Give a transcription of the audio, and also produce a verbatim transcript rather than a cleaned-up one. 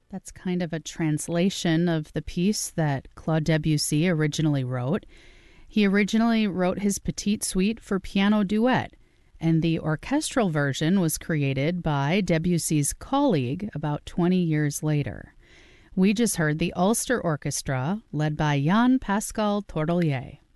That's kind of a translation of the piece that Claude Debussy originally wrote. He originally wrote his Petite Suite for piano duet, and the orchestral version was created by Debussy's colleague about twenty years later. We just heard the Ulster Orchestra, led by Jan Pascal Tordelier.